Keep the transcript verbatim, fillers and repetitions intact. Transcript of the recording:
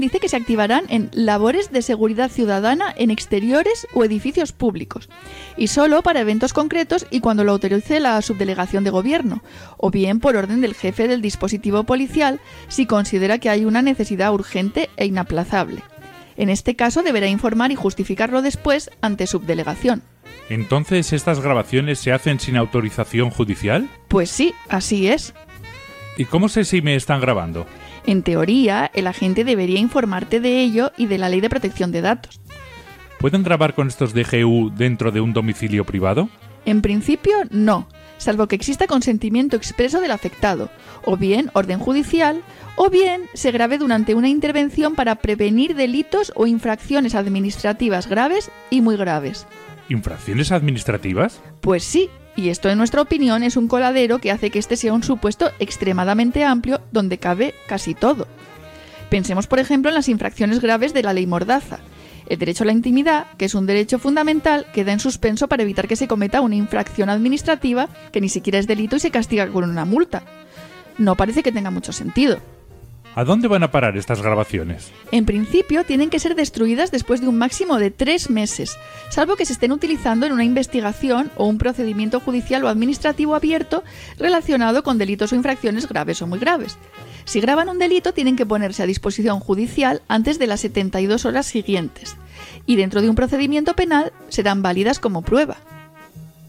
dice que se activarán en labores de seguridad ciudadana en exteriores o edificios públicos, y solo para eventos concretos y cuando lo autorice la subdelegación de gobierno, o bien por orden del jefe del dispositivo policial si considera que hay una necesidad urgente e inaplazable. En este caso deberá informar y justificarlo después ante subdelegación. ¿Entonces estas grabaciones se hacen sin autorización judicial? Pues sí, así es. ¿Y cómo sé si me están grabando? En teoría, el agente debería informarte de ello y de la Ley de Protección de Datos. ¿Pueden grabar con estos D G U dentro de un domicilio privado? En principio, no, salvo que exista consentimiento expreso del afectado, o bien orden judicial, o bien se grabe durante una intervención para prevenir delitos o infracciones administrativas graves y muy graves. ¿Infracciones administrativas? Pues sí. Y esto, en nuestra opinión, es un coladero que hace que este sea un supuesto extremadamente amplio donde cabe casi todo. Pensemos, por ejemplo, en las infracciones graves de la ley Mordaza. El derecho a la intimidad, que es un derecho fundamental, queda en suspenso para evitar que se cometa una infracción administrativa que ni siquiera es delito y se castiga con una multa. No parece que tenga mucho sentido. ¿A dónde van a parar estas grabaciones? En principio tienen que ser destruidas después de un máximo de tres meses, salvo que se estén utilizando en una investigación o un procedimiento judicial o administrativo abierto relacionado con delitos o infracciones graves o muy graves. Si graban un delito tienen que ponerse a disposición judicial antes de las setenta y dos horas siguientes, y dentro de un procedimiento penal serán válidas como prueba.